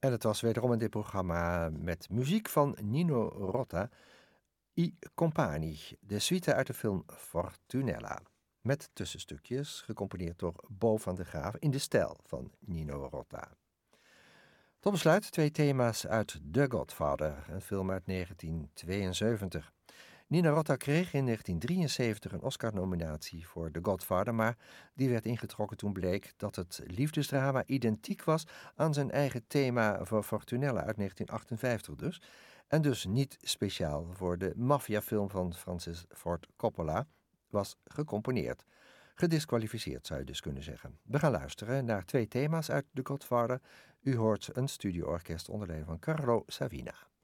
En het was wederom in dit programma met muziek van Nino Rota, I Compagni, de suite uit de film Fortunella. Met tussenstukjes, gecomponeerd door Bo van der Graaf in de stijl van Nino Rota. Tot besluit 2 thema's uit The Godfather, een film uit 1972. Nino Rota kreeg in 1973 een Oscar-nominatie voor The Godfather, maar die werd ingetrokken toen bleek dat het liefdesdrama identiek was aan zijn eigen thema voor Fortunella uit 1958 dus, en dus niet speciaal voor de maffiafilm van Francis Ford Coppola was gecomponeerd. Gedisqualificeerd zou je dus kunnen zeggen. We gaan luisteren naar 2 thema's uit The Godfather. U hoort een studioorkest onder leiding van Carlo Savina.